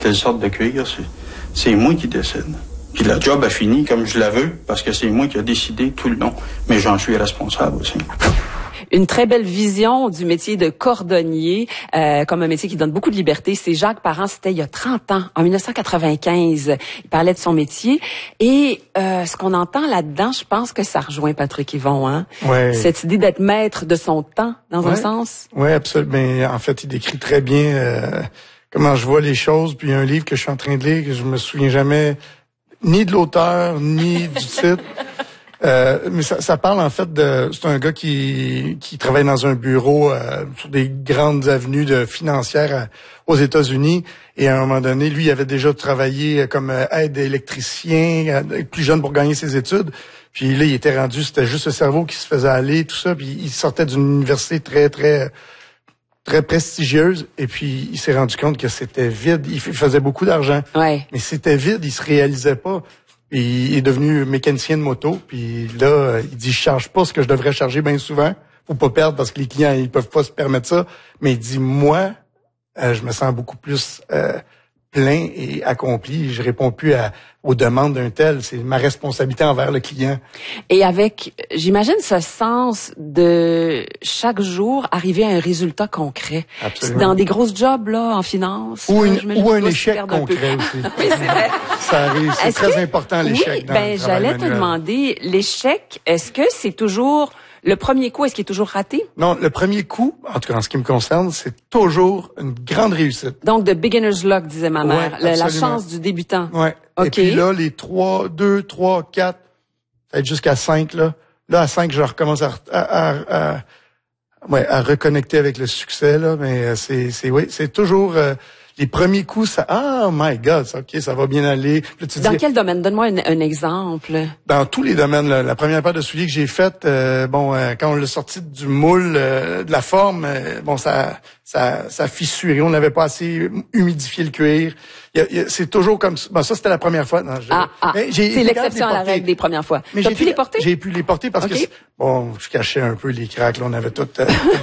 Telle sorte de cuir, c'est moi qui décide. Puis la job a fini comme je la veux, parce que c'est moi qui ai décidé tout le long. Mais j'en suis responsable aussi. Une très belle vision du métier de cordonnier, comme un métier qui donne beaucoup de liberté. C'est Jacques Parent, c'était il y a 30 ans, en 1995. Il parlait de son métier. Et ce qu'on entend là-dedans, je pense que ça rejoint Patrick Yvon, hein? Ouais. Cette idée d'être maître de son temps, dans un sens. Oui, absolument. Mais en fait, il décrit très bien comment je vois les choses. Puis il y a un livre que je suis en train de lire que je me souviens jamais ni de l'auteur, ni du titre. Mais ça parle en fait c'est un gars qui travaille dans un bureau sur des grandes avenues financières aux États-Unis, et à un moment donné, lui, il avait déjà travaillé comme aide électricien, plus jeune pour gagner ses études. Puis là, il était rendu, c'était juste le cerveau qui se faisait aller, tout ça. Puis il sortait d'une université très prestigieuse, et puis il s'est rendu compte que c'était vide. Il faisait beaucoup d'argent, mais c'était vide, il se réalisait pas. Puis il est devenu mécanicien de moto, puis là, il dit, je charge pas ce que je devrais charger bien souvent, faut pas perdre parce que les clients, ils peuvent pas se permettre ça. Mais il dit, moi, je me sens beaucoup plus plein et accompli. Je réponds plus aux demandes d'un tel. C'est ma responsabilité envers le client. Et avec, j'imagine, ce sens de chaque jour arriver à un résultat concret. Absolument. Dans des grosses jobs, là, en finance. Ou un échec concret aussi. Oui, c'est vrai. Ça arrive. C'est très important, l'échec. Oui, j'allais te demander, l'échec, est-ce que c'est toujours le premier coup, est-ce qu'il est toujours raté? Non, le premier coup, en tout cas en ce qui me concerne, c'est toujours une grande réussite. Donc, the beginner's luck, disait ma mère. Ouais, la chance du débutant. Ouais. Okay. Et puis là, les 2, 3, 4, peut-être jusqu'à 5, là. Là, à 5, je recommence à reconnecter avec le succès, là. Mais c'est toujours, les premiers coups, ça, oh my God, ça va bien aller. Là, dans quel domaine? Donne-moi un exemple. Dans tous les domaines. Là, la première paire de souliers que j'ai faite, quand on l'a sorti du moule, de la forme, ça a fissuré. On n'avait pas assez humidifié le cuir. C'est toujours comme ça. Bon, ça, c'était la première fois. Non, c'est l'exception à la règle des premières fois. Mais t'as pu les porter? J'ai pu les porter parce que, je cachais un peu les cracks. Là, on avait tout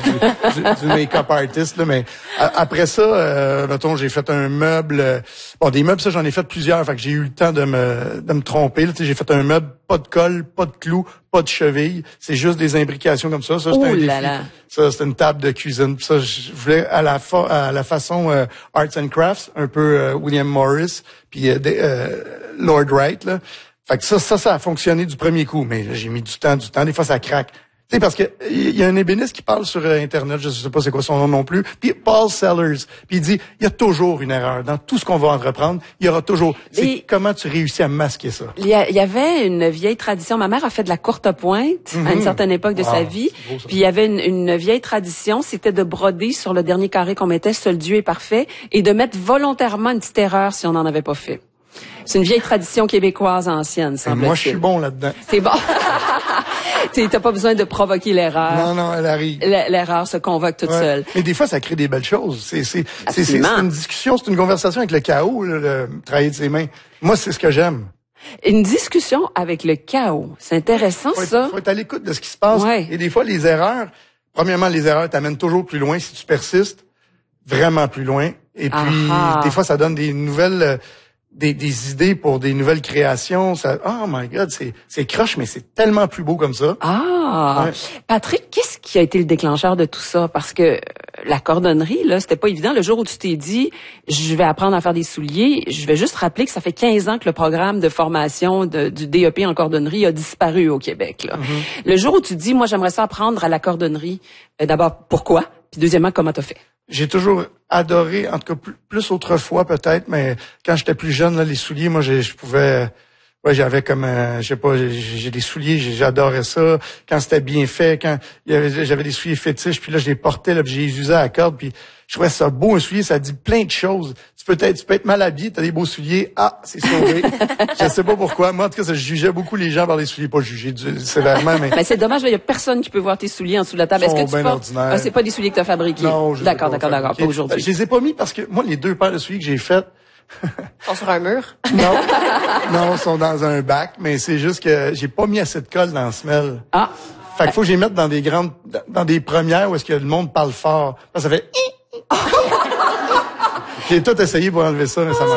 du make-up artist. Là, mais après ça, mettons, j'ai fait un meuble. Des meubles, ça, j'en ai fait plusieurs. Fait que j'ai eu le temps de me tromper. Là, j'ai fait un meuble, pas de colle, pas de clous, pas de cheville. C'est juste des imbrications comme ça. Ça, c'était un défi. Ça, c'était une table de cuisine. Puis ça, je voulais à la façon Arts and Crafts, un peu William Morris, puis Lord Wright. Là. Fait que ça a fonctionné du premier coup. Mais là, j'ai mis du temps. Des fois, ça craque. Tu sais, parce que il y a un ébéniste qui parle sur Internet, je sais pas c'est quoi son nom non plus, puis Paul Sellers, puis il dit, il y a toujours une erreur. Dans tout ce qu'on va entreprendre, il y aura toujours. C'est comment tu réussis à masquer ça. Il y avait une vieille tradition. Ma mère a fait de la courte pointe à une certaine époque de sa vie. Puis il y avait une vieille tradition, c'était de broder sur le dernier carré qu'on mettait, seul Dieu est parfait, et de mettre volontairement une petite erreur si on n'en avait pas fait. C'est une vieille tradition québécoise ancienne, semble-t-il. Moi, je suis bon là-dedans. C'est bon. T'as pas besoin de provoquer l'erreur. Non, elle arrive. L'erreur se convoque toute seule. Mais des fois, ça crée des belles choses. C'est une discussion, c'est une conversation avec le chaos, le travailler de ses mains. Moi, c'est ce que j'aime. Une discussion avec le chaos. C'est intéressant, ça. Faut être à l'écoute de ce qui se passe. Ouais. Et des fois, les erreurs t'amènent toujours plus loin si tu persistes. Vraiment plus loin. Et puis, des fois, ça donne des nouvelles... des idées pour des nouvelles créations. Ça, oh my God, c'est croche, mais c'est tellement plus beau comme ça. Ouais. Patrick, qu'est-ce qui a été le déclencheur de tout ça? Parce que la cordonnerie, là, c'était pas évident. Le jour où tu t'es dit, je vais apprendre à faire des souliers, je vais juste rappeler que ça fait 15 ans que le programme de formation du DEP en cordonnerie a disparu au Québec. Là. Le jour où tu te dis, moi, j'aimerais ça apprendre à la cordonnerie, d'abord, pourquoi? Puis deuxièmement, comment t'as fait? J'ai toujours adoré, en tout cas plus autrefois peut-être, mais quand j'étais plus jeune, là, les souliers, moi, je pouvais... j'avais comme, j'ai des souliers, j'adorais ça. Quand c'était bien fait, quand j'avais des souliers fétiches, puis là, je les portais, là, puis je les usais à la corde, puis je trouvais ça beau, un soulier, ça dit plein de choses. Tu peux être mal habillé, t'as des beaux souliers, c'est sauvé. Je sais pas pourquoi. Moi, en tout cas, je jugeais beaucoup les gens par les souliers, pas juger sévèrement, mais... Mais c'est dommage, il y a personne qui peut voir tes souliers en dessous de la table. Est-ce que tu portes? C'est pas des souliers que t'as fabriqués? Non, d'accord, pas aujourd'hui. Je les ai pas mis parce que, moi, les 2 paires de souliers que j'ai faites, sont sur un mur? Non, ils sont dans un bac, mais c'est juste que j'ai pas mis assez de colle dans la semelle. Fait qu'il faut que je les mette dans dans des premières où est-ce que le monde parle fort. Là, ça fait... J'ai tout essayé pour enlever ça, mais ça marche.